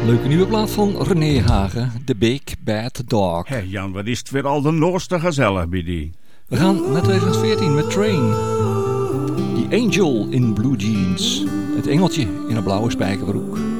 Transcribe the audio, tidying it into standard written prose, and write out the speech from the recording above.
Leuke nieuwe plaat van René Hagen, The Big Bad Dog. Hé Jan, wat is het weer al de noorste gezellig bij die. We gaan naar 2014 met Train. The Angel in Blue Jeans. Het engeltje in een blauwe spijkerbroek.